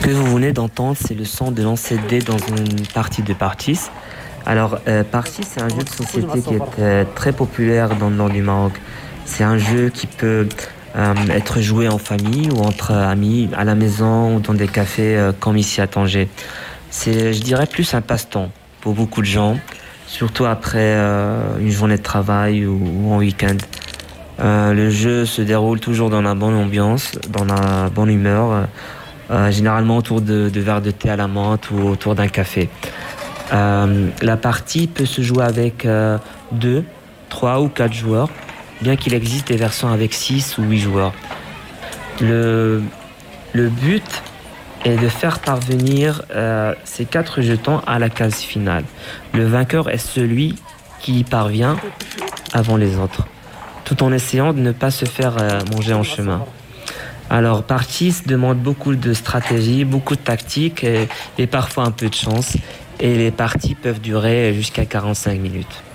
que vous venez d'entendre, c'est le son de lancer de dés dans une partie de Parchís. Alors, Parchís, c'est un jeu de société qui est très populaire dans le nord du Maroc. C'est un jeu qui peut être joué en famille ou entre amis, à la maison ou dans des cafés comme ici à Tanger. C'est, je dirais, plus un passe-temps pour beaucoup de gens, surtout après une journée de travail ou en week-end. Le jeu se déroule toujours dans la bonne ambiance, dans la bonne humeur, généralement autour de verres de thé à la menthe ou autour d'un café. La partie peut se jouer avec 2, 3 ou 4 joueurs, bien qu'il existe des versions avec 6 ou 8 joueurs. Le but est de faire parvenir ces 4 jetons à la case finale. Le vainqueur est celui qui y parvient avant les autres, tout en essayant de ne pas se faire manger en chemin. Alors, Parchís demande beaucoup de stratégie, beaucoup de tactique et parfois un peu de chance. Et les parties peuvent durer jusqu'à 45 minutes.